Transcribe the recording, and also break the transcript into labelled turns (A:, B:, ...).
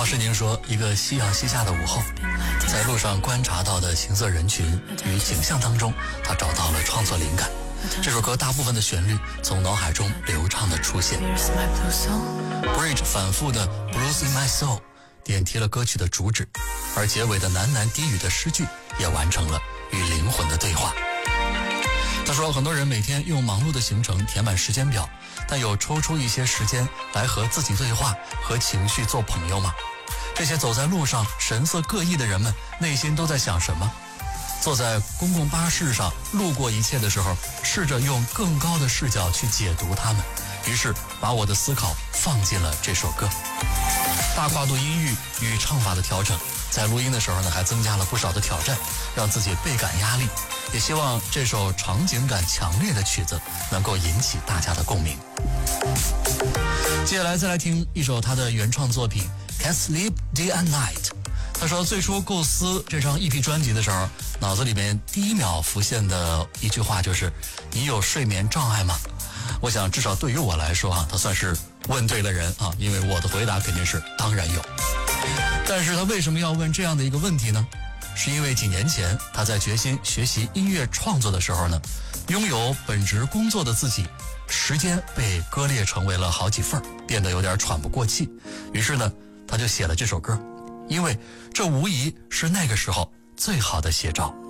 A: 王世宁说，一个夕阳西下的午后，在路上观察到的行色人群与景象当中，他找到了创作灵感。这首歌大部分的旋律从脑海中流畅的出现， Bridge 反复的 Blues in my soul 点题了歌曲的主旨，而结尾的喃喃低语的诗句也完成了与灵魂的对话。他说，很多人每天用忙碌的行程填满时间表，但有抽出一些时间来和自己对话，和情绪做朋友吗？这些走在路上神色各异的人们内心都在想什么？坐在公共巴士上路过一切的时候，试着用更高的视角去解读它们，于是把我的思考放进了这首歌。大跨度音域与唱法的调整，在录音的时候呢，还增加了不少的挑战，让自己倍感压力。也希望这首场景感强烈的曲子能够引起大家的共鸣。接下来再来听一首他的原创作品 Can't Sleep Day and Night。 他说，最初构思这张 EP 专辑的时候，脑子里面第一秒浮现的一句话就是，你有睡眠障碍吗？我想至少对于我来说他算是问对了人因为我的回答肯定是当然有。但是他为什么要问这样的一个问题呢？是因为几年前他在决心学习音乐创作的时候呢，拥有本职工作的自己，时间被割裂成为了好几份，变得有点喘不过气。于是呢，他就写了这首歌，因为这无疑是那个时候最好的写照。